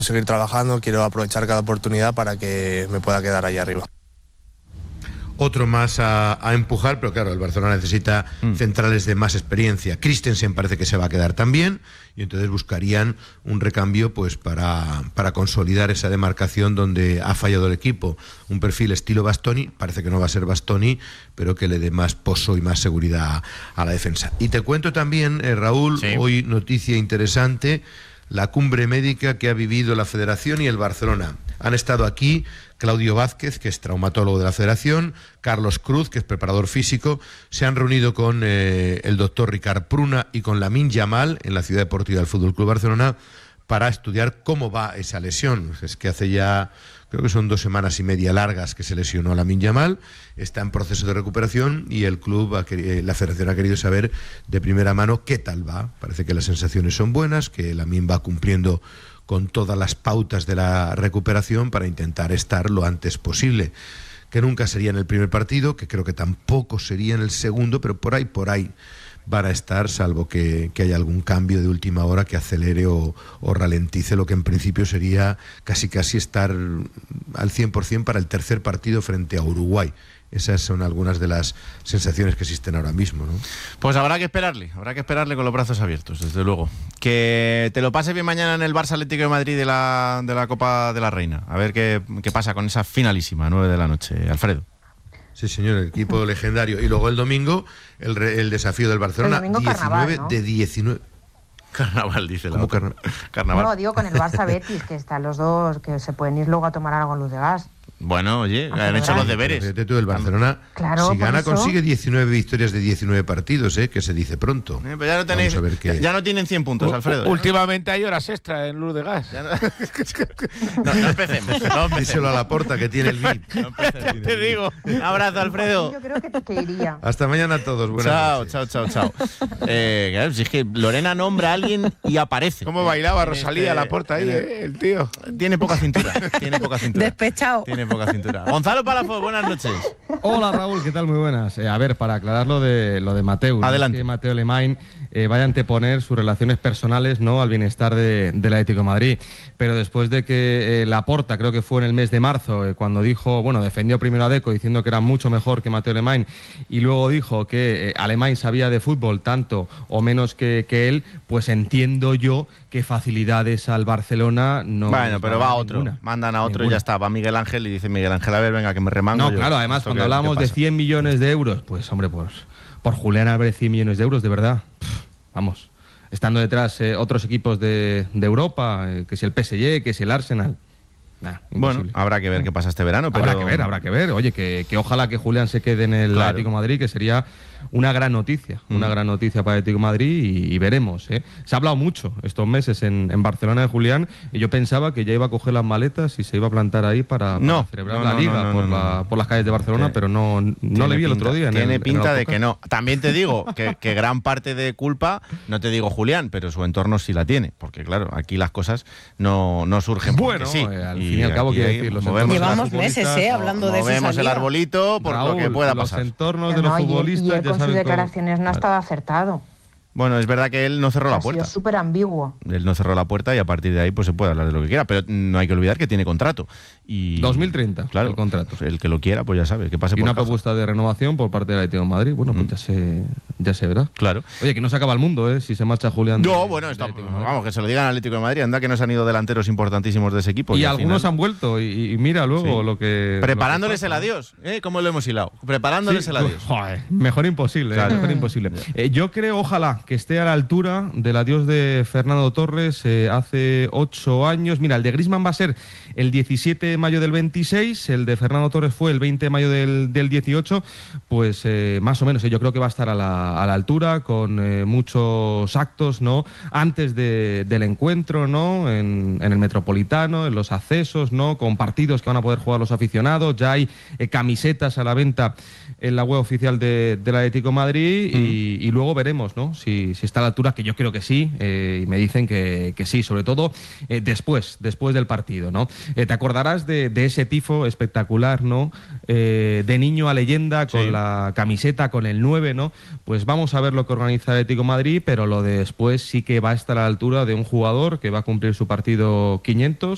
seguir trabajando, quiero aprovechar cada oportunidad para que me pueda quedar ahí arriba. Otro más a empujar, pero claro, el Barcelona necesita centrales de más experiencia. Christensen parece que se va a quedar también, y entonces buscarían un recambio pues para consolidar esa demarcación donde ha fallado el equipo. Un perfil estilo Bastoni, parece que no va a ser Bastoni, pero que le dé más pozo y más seguridad a la defensa. Y te cuento también, Raúl, hoy noticia interesante, la cumbre médica que ha vivido la Federación y el Barcelona. Han estado aquí Claudio Vázquez, que es traumatólogo de la Federación, Carlos Cruz, que es preparador físico, se han reunido con el doctor Ricard Pruna y con Lamine Yamal en la Ciudad Deportiva del Fútbol Club Barcelona para estudiar cómo va esa lesión. Es que hace ya, creo que son 2 semanas y media largas que se lesionó Lamine Yamal, está en proceso de recuperación y el club, la Federación ha querido saber de primera mano qué tal va. Parece que las sensaciones son buenas, que Lamine va cumpliendo con todas las pautas de la recuperación para intentar estar lo antes posible, que nunca sería en el primer partido, que creo que tampoco sería en el segundo, pero por ahí van a estar, salvo que haya algún cambio de última hora que acelere o ralentice lo que en principio sería casi estar al 100% para el tercer partido frente a Uruguay. Esas son algunas de las sensaciones que existen ahora mismo, ¿no? Pues habrá que esperarle con los brazos abiertos, desde luego. Que te lo pases bien mañana en el Barça Atlético de Madrid de la Copa de la Reina. A ver qué pasa con esa finalísima, 9 de la noche, Alfredo. Sí, señor, el equipo legendario. Y luego el domingo, el desafío del Barcelona, el domingo 19 carnaval, ¿no? de 19. Carnaval, dice la ¿Cómo otra. Carnaval. No, digo con el Barça Betis, que están los dos, que se pueden ir luego a tomar algo en Luz de Gas. Bueno, oye, han hecho los deberes. Fíjate tú, el Barcelona, claro, si gana, eso consigue 19 victorias de 19 partidos, que se dice pronto. Pero ya no tenéis, ya no tienen 100 puntos, Alfredo. Últimamente hay horas extra en Luz de Gas. No empecemos. Díselo a Laporta, que tiene el VIP. Te digo. Un abrazo, Alfredo. Yo creo que iría. Hasta mañana a todos. Buenas noches. Chao. Claro, si es que Lorena nombra a alguien y aparece. ¿Cómo bailaba Rosalía Laporta ahí, el tío? Tiene poca cintura. Despechado. Tiene poca cintura. Gonzalo Palafox, buenas noches. Hola Raúl, ¿qué tal? Muy buenas. A ver, para aclarar lo de Mateu. Adelante. Que Mateu Alemany vaya a anteponer sus relaciones personales, ¿no?, al bienestar del Atlético de Madrid. Pero después de que Laporta, creo que fue en el mes de marzo, cuando defendió primero a Deco diciendo que era mucho mejor que Mateu Alemany, y luego dijo que Alemany sabía de fútbol tanto o menos que él, pues entiendo yo que facilidades al Barcelona no. Bueno, pero va otro. Ninguna. Mandan a otro y ya está. Va Miguel Ángel y dice Miguel Ángel, a ver, venga, que me remango. No, claro, además, cuando hablamos de 100 millones de euros, pues hombre, pues por Julián Álvarez 100 millones de euros, de verdad. Vamos, estando detrás otros equipos de Europa, que si el PSG, que si el Arsenal. Bueno, habrá que ver qué pasa este verano. Pero... Habrá que ver. Oye, que ojalá que Julián se quede en el Atlético de Madrid, que sería una gran noticia para el Atlético de Madrid y veremos. Se ha hablado mucho estos meses en Barcelona de Julián y yo pensaba que ya iba a coger las maletas y se iba a plantar ahí para celebrar la Liga por las calles de Barcelona, pero no le vi el otro día. Tiene pinta de que no. También te digo que gran parte de culpa, no te digo Julián, pero su entorno sí la tiene, porque claro, aquí las cosas no surgen porque sí. Al fin y al cabo, quiero decir, llevamos meses hablando de eso. Movemos el arbolito por lo que pueda pasar. Los entornos de los futbolistas, con sus declaraciones no ha estado acertado. Bueno, es verdad que él no cerró la puerta. Ha sido súper ambiguo. Él no cerró la puerta y a partir de ahí pues se puede hablar de lo que quiera, pero no hay que olvidar que tiene contrato. Y 2030, claro, el contrato. El que lo quiera, pues ya sabe, que pase y por una caja. propuesta de renovación por parte del Atlético de Madrid. Bueno, pues ya se verá. Claro. Oye, que no se acaba el mundo, si se marcha Julián. No, bueno, vamos, que se lo digan al Atlético de Madrid. Anda que nos han ido delanteros importantísimos de ese equipo. Y algunos han vuelto y mira luego lo que... Preparándoles el adiós, ¿cómo lo hemos hilado? Preparándoles el adiós. Joder, mejor imposible, claro. Mejor imposible. Yo creo, ojalá, que esté a la altura del adiós de Fernando Torres hace 8 años. Mira, el de Griezmann va a ser el 17 de mayo del 26, el de Fernando Torres fue el 20 de mayo del 18, pues más o menos yo creo que va a estar a la altura, con muchos actos, ¿no?, antes del encuentro, ¿no?, en el Metropolitano, en los accesos, ¿no?, con partidos que van a poder jugar los aficionados. Ya hay camisetas a la venta en la web oficial del Atlético de Madrid y luego veremos, ¿no?, si está a la altura, que yo creo que sí, y me dicen que sí, sobre todo después del partido, ¿no? Te acordarás de ese tifo espectacular, ¿no?, de niño a leyenda, con la camiseta, con el 9, ¿no? Pues vamos a ver lo que organiza el Atlético de Madrid, pero lo de después sí que va a estar a la altura de un jugador que va a cumplir su partido 500